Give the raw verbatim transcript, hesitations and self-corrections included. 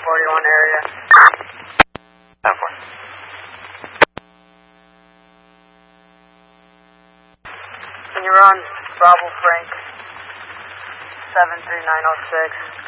forty-one area. ten four. Can you run Bravo Frank seven three nine oh six?